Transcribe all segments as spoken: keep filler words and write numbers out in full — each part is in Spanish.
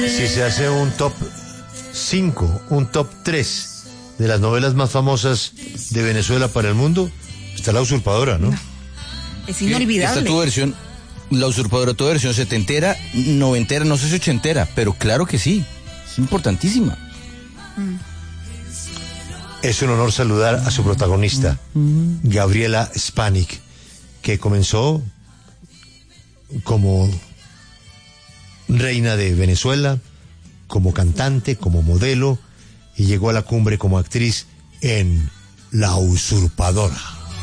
Si se hace un top cinco, un top tres de las novelas más famosas de Venezuela para el mundo, está La Usurpadora, ¿no? No. Es inolvidable. Está tu versión, La Usurpadora, tu versión setentera, noventera, no sé si ochentera, pero claro que sí, es importantísima. Mm. Es un honor saludar a su protagonista, Gabriela Spanik, que comenzó como reina de Venezuela, como cantante, como modelo, y llegó a la cumbre como actriz en La Usurpadora.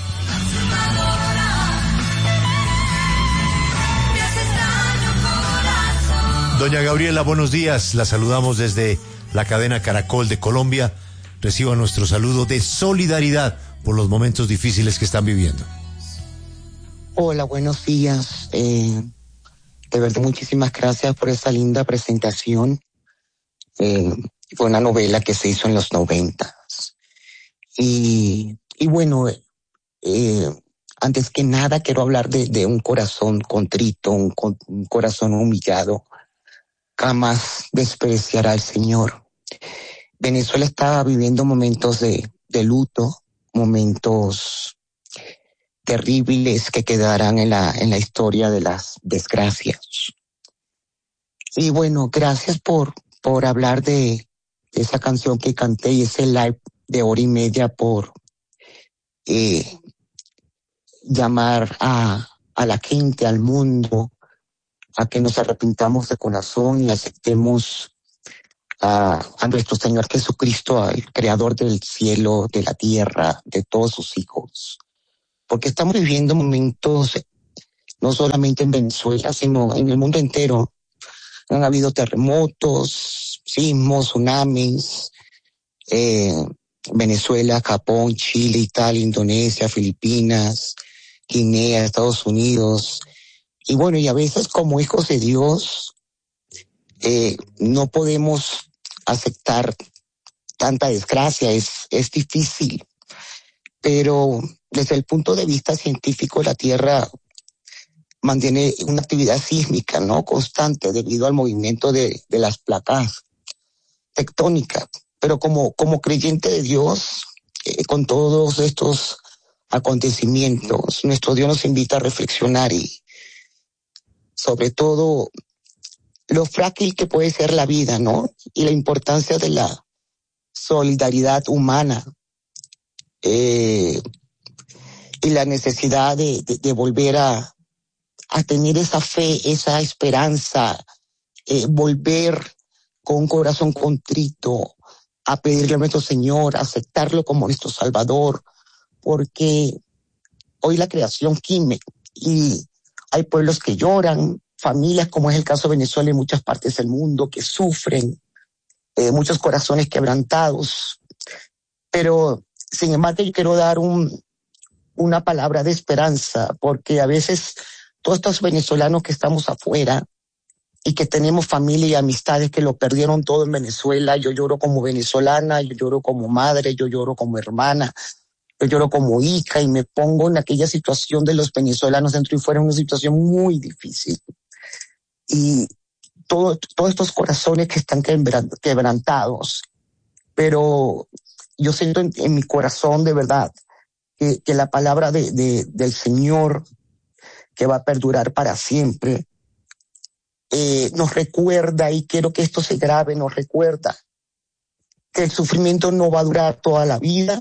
Doña Gabriela, buenos días. La saludamos desde la cadena Caracol de Colombia. Reciba nuestro saludo de solidaridad por los momentos difíciles que están viviendo. Hola, buenos días. Eh, de verdad, muchísimas gracias por esa linda presentación. Eh, fue una novela que se hizo en los noventas. Y, y bueno, eh, antes que nada quiero hablar de, de un corazón contrito, un, un corazón humillado. Jamás despreciará al Señor. Venezuela está viviendo momentos de, de luto, momentos terribles que quedarán en la, en la historia de las desgracias. Y bueno, gracias por, por hablar de, de esa canción que canté y ese live de hora y media por eh, llamar a, a la gente, al mundo, a que nos arrepintamos de corazón y aceptemos a, a nuestro Señor Jesucristo, al Creador del cielo, de la tierra, de todos sus hijos. Porque estamos viviendo momentos, no solamente en Venezuela, sino en el mundo entero. Han habido terremotos, sismos, tsunamis, eh, Venezuela, Japón, Chile, Italia, Indonesia, Filipinas, Guinea, Estados Unidos. Y bueno, y a veces como hijos de Dios, eh, no podemos aceptar tanta desgracia, es, es difícil. Pero desde el punto de vista científico, la Tierra mantiene una actividad sísmica, ¿no? Constante debido al movimiento de, de las placas tectónicas. Pero como, como creyente de Dios, eh, con todos estos acontecimientos, nuestro Dios nos invita a reflexionar y sobre todo lo frágil que puede ser la vida, ¿no? Y la importancia de la solidaridad humana. Eh, y la necesidad de, de, de volver a, a tener esa fe, esa esperanza, eh, volver con un corazón contrito a pedirle a nuestro Señor, a aceptarlo como nuestro Salvador, porque hoy la creación gime y hay pueblos que lloran, familias como es el caso de Venezuela y muchas partes del mundo que sufren, eh, muchos corazones quebrantados, pero sin embargo yo quiero dar un, una palabra de esperanza, porque a veces todos estos venezolanos que estamos afuera y que tenemos familia y amistades que lo perdieron todo en Venezuela, yo lloro como venezolana, yo lloro como madre, yo lloro como hermana, yo lloro como hija y me pongo en aquella situación de los venezolanos dentro y fuera, una situación muy difícil. Y todo, todos estos corazones que están quebrantados, pero yo siento en, en mi corazón de verdad que, que la palabra de, de, del Señor, que va a perdurar para siempre, eh, nos recuerda, y quiero que esto se grabe, nos recuerda que el sufrimiento no va a durar toda la vida,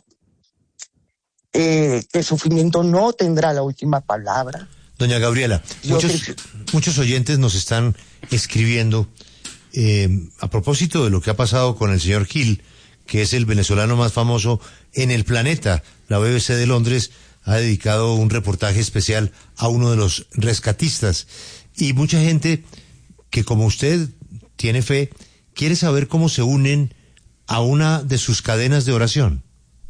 eh, que el sufrimiento no tendrá la última palabra. Doña Gabriela, muchos, te... muchos oyentes nos están escribiendo eh, a propósito de lo que ha pasado con el señor Gil, que es el venezolano más famoso en el planeta. La B B C de Londres ha dedicado un reportaje especial a uno de los rescatistas. Y mucha gente que, como usted, tiene fe, quiere saber cómo se unen a una de sus cadenas de oración.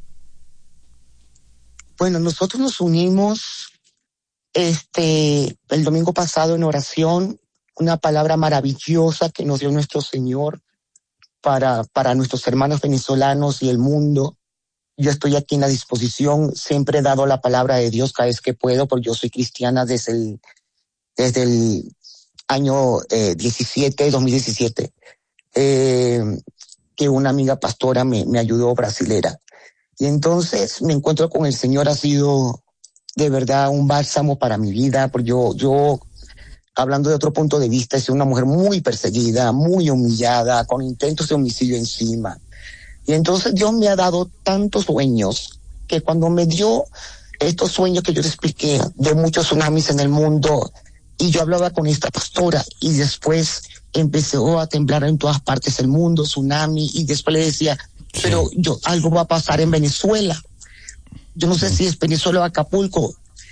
Bueno, nosotros nos unimos este el domingo pasado en oración, una palabra maravillosa que nos dio nuestro Señor para, para nuestros hermanos venezolanos y el mundo. Yo estoy aquí en la disposición, siempre he dado la palabra de Dios cada vez que puedo, porque yo soy cristiana desde el, desde el año eh, diecisiete, dos mil diecisiete. eh, que una amiga pastora me, me ayudó, brasilera. Y entonces me encuentro con el Señor, ha sido de verdad un bálsamo para mi vida, porque yo, yo, hablando de otro punto de vista, soy una mujer muy perseguida, muy humillada, con intentos de homicidio encima. Y entonces Dios me ha dado tantos sueños, que cuando me dio estos sueños que yo le expliqué, de muchos tsunamis en el mundo, y yo hablaba con esta pastora, y después empezó a temblar en todas partes del mundo, tsunami, y después le decía, sí, pero yo, algo va a pasar en Venezuela. Yo no sé si es Venezuela o Acapulco.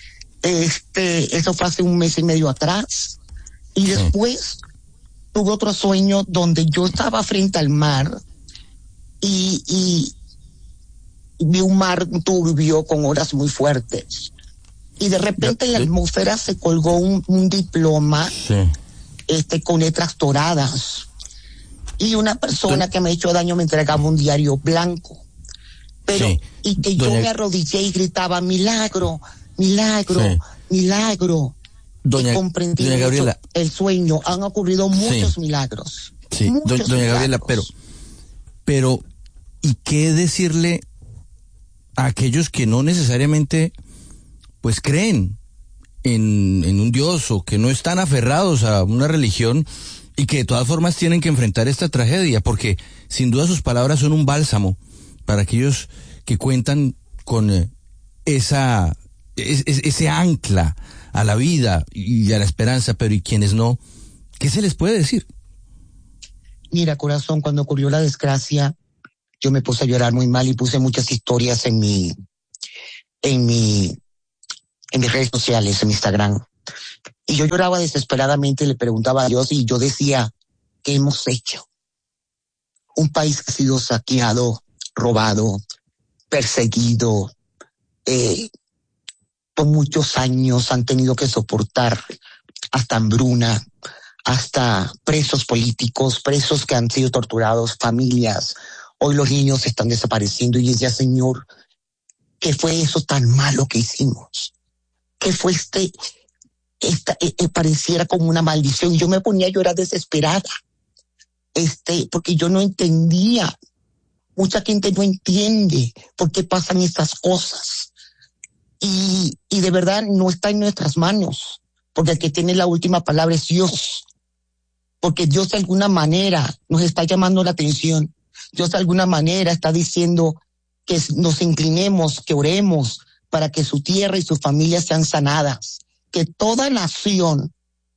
Este, eso fue hace un mes y medio atrás. Y después tuve otro sueño donde yo estaba frente al mar y, y vi un mar turbio con olas muy fuertes. Y de repente en la atmósfera se colgó un, un diploma, sí, este, con letras doradas. Y una persona que me ha hecho daño me entregaba un diario blanco. Pero, sí, y que doña... yo me arrodillé y gritaba, milagro, milagro, sí, milagro. Doña, y comprendí doña Gabriela, el sueño. Han ocurrido muchos sí, milagros. Sí, muchos doña milagros. Gabriela, pero, pero, ¿y qué decirle a aquellos que no necesariamente, pues, creen en, en un Dios o que no están aferrados a una religión y que de todas formas tienen que enfrentar esta tragedia? Porque sin duda sus palabras son un bálsamo para aquellos que cuentan con eh, esa es, es, ese ancla a la vida y a la esperanza, pero y quienes no, ¿qué se les puede decir? Mira, corazón, cuando ocurrió la desgracia, yo me puse a llorar muy mal y puse muchas historias en mi, en mi, en mis redes sociales, en Instagram. Y yo lloraba desesperadamente y le preguntaba a Dios, y yo decía, ¿qué hemos hecho? Un país que ha sido saqueado, robado, perseguido, eh, por muchos años han tenido que soportar hasta hambruna, hasta presos políticos, presos que han sido torturados, familias. Hoy los niños están desapareciendo y decía, Señor, ¿qué fue eso tan malo que hicimos? ¿Qué fue este, esta, eh, eh, pareciera como una maldición? Y yo me ponía a llorar desesperada, este, porque yo no entendía. Mucha gente no entiende por qué pasan estas cosas. Y, y de verdad no está en nuestras manos, porque el que tiene la última palabra es Dios. Porque Dios de alguna manera nos está llamando la atención. Dios de alguna manera está diciendo que nos inclinemos, que oremos para que su tierra y sus familias sean sanadas. Que toda nación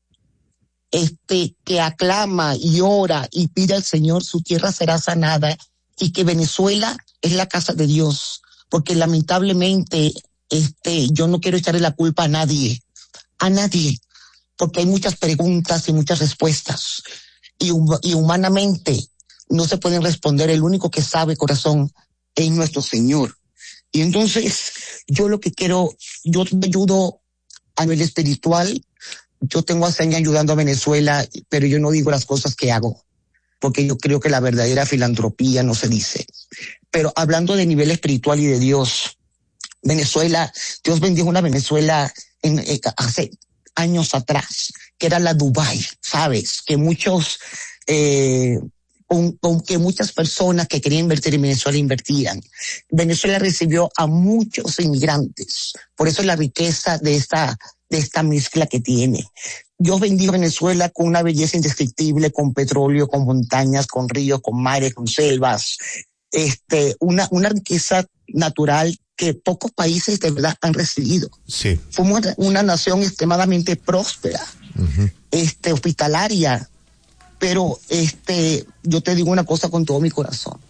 este, que aclama y ora y pide al Señor, su tierra será sanada. Y que Venezuela es la casa de Dios, porque lamentablemente este, yo no quiero echarle la culpa a nadie, a nadie, porque hay muchas preguntas y muchas respuestas, y, y humanamente no se pueden responder. El único que sabe, corazón, es nuestro Señor. Y entonces yo lo que quiero, yo te ayudo a nivel espiritual. Yo tengo hace años ayudando a Venezuela, pero yo no digo las cosas que hago, porque yo creo que la verdadera filantropía no se dice. Pero hablando de nivel espiritual y de Dios, Venezuela, Dios bendijo una Venezuela en, eh, hace años atrás, que era la Dubái, ¿sabes? Que muchos, eh, con, con que muchas personas que querían invertir en Venezuela invertían. Venezuela recibió a muchos inmigrantes, por eso la riqueza de esta, de esta mezcla que tiene. Dios bendijo Venezuela con una belleza indescriptible, con petróleo, con montañas, con ríos, con mares, con selvas, este, una, una riqueza natural que pocos países de verdad han recibido. Sí. Fuimos una nación extremadamente próspera, uh-huh, este, hospitalaria, pero este, yo te digo una cosa con todo mi corazón,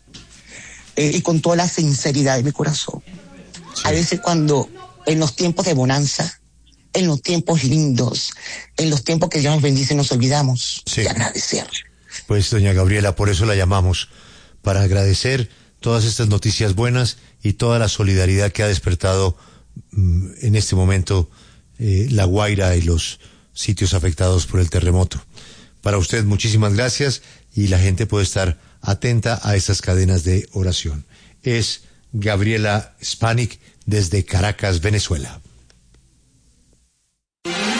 eh, y con toda la sinceridad de mi corazón. Sí. A veces cuando, en los tiempos de bonanza, en los tiempos lindos, en los tiempos que Dios nos bendice, nos olvidamos, sí, de agradecer. Pues doña Gabriela, por eso la llamamos, para agradecer todas estas noticias buenas y toda la solidaridad que ha despertado mmm, en este momento eh, La Guaira y los sitios afectados por el terremoto. Para usted muchísimas gracias, y la gente puede estar atenta a estas cadenas de oración. Es Gabriela Spanik desde Caracas, Venezuela.